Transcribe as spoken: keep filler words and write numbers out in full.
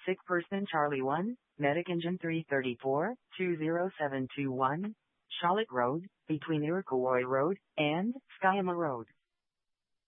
Sick person Charlie one, Medic Engine three thirty-four, two zero seven two one, Charlotte Road, between Iroquois Road and Skyama Road.